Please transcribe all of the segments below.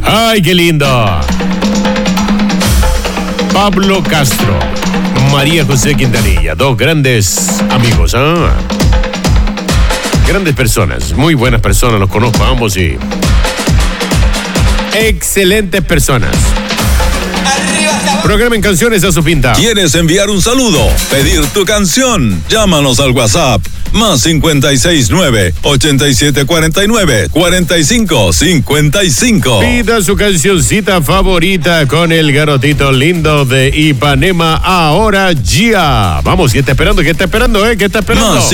¡Ay, qué lindo! Pablo Castro, María José Quintanilla, dos grandes amigos, ¿ah? Grandes personas, muy buenas personas, los conozco a ambos y... excelentes personas. Programen canciones a su pinta. ¿Quieres enviar un saludo? ¿Pedir tu canción? Llámanos al WhatsApp más 569-8749-4555. Pida su cancioncita favorita con el garrotito lindo de Ipanema ahora ya. Vamos, ¿qué está esperando? ¿Qué está esperando, ¿Qué está esperando? Más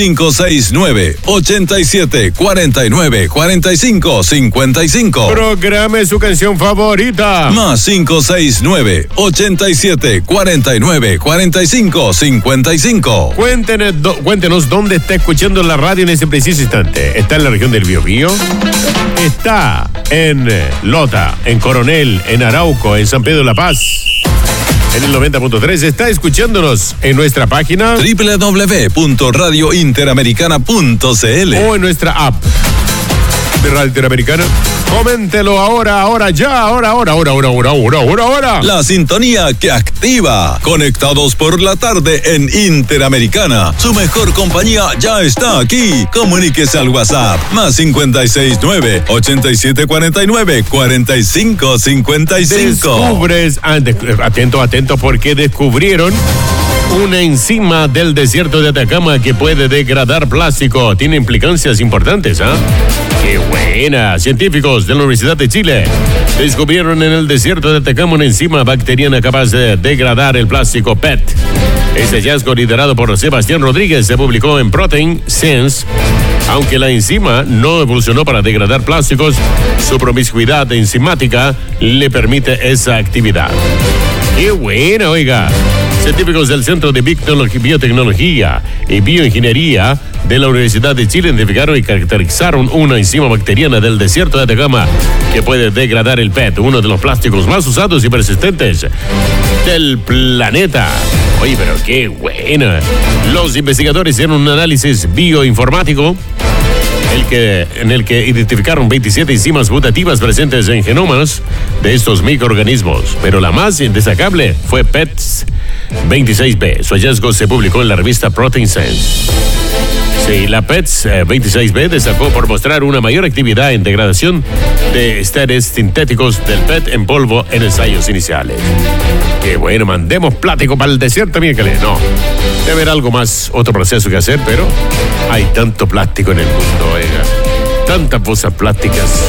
569-8749-4555. Programe su canción favorita. Más 569-8749-4555. Cuéntenos dónde está escuchando la radio en ese preciso instante. ¿Está en la región del Biobío? ¿Está en Lota, en Coronel, en Arauco, en San Pedro de la Paz? En el 90.3 está escuchándonos en nuestra página www.radiointeramericana.cl o en nuestra app de Radio Interamericana. Coméntelo ahora ya. La sintonía que activa. Conectados por la tarde en Interamericana. Su mejor compañía ya está aquí. Comuníquese al WhatsApp más 569-8749-4555. Descubres, atento, porque descubrieron una enzima del desierto de Atacama que puede degradar plástico. Tiene implicancias importantes, ¿ah? ¡Qué buena! Científicos de la Universidad de Chile descubrieron en el desierto de Atacama una enzima bacteriana capaz de degradar el plástico PET. Este hallazgo, liderado por Sebastián Rodríguez, se publicó en Protein Science. Aunque la enzima no evolucionó para degradar plásticos, su promiscuidad enzimática le permite esa actividad. ¡Qué buena, oiga! Científicos del Centro de Biotecnología y Bioingeniería de la Universidad de Chile identificaron y caracterizaron una enzima bacteriana del desierto de Atacama que puede degradar el PET, uno de los plásticos más usados y persistentes del planeta. Oye, pero qué buena. Los investigadores hicieron un análisis bioinformático en el que identificaron 27 enzimas mutativas presentes en genomas de estos microorganismos, pero la más destacable fue PETS26B. Su hallazgo se publicó en la revista Protein Science. Sí, la PETS26B destacó por mostrar una mayor actividad en degradación de esteres sintéticos del PET en polvo en ensayos iniciales. Qué bueno, mandemos plástico para el desierto, miércoles. No, debe haber algo más, otro proceso que hacer, pero hay tanto plástico en el mundo, oiga. Tantas cosas plásticas.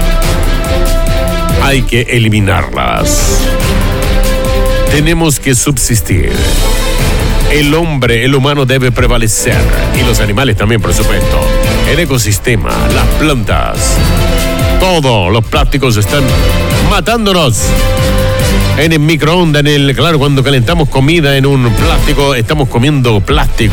Hay que eliminarlas. Tenemos que subsistir. El humano debe prevalecer. Y los animales también, por supuesto. El ecosistema, las plantas. Todos los plásticos están matándonos. En el microondas, claro, cuando calentamos comida en un plástico, estamos comiendo plástico.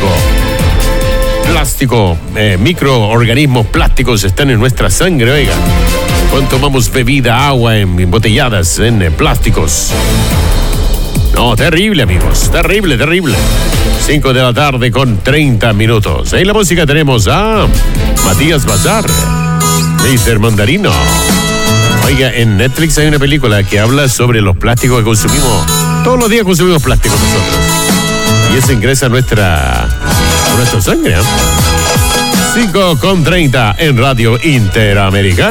Microorganismos plásticos están en nuestra sangre, oiga. Cuando tomamos bebida, agua embotelladas en plásticos. No, terrible, amigos, terrible. 5 de la tarde con 30 minutos. En la música tenemos a Matías Bazar, Mr. Mandarino. Oiga, en Netflix hay una película que habla sobre los plásticos que consumimos. Todos los días consumimos plástico nosotros. Y eso ingresa a nuestra sangre, ¿eh? 5 con 30 en Radio Interamericana.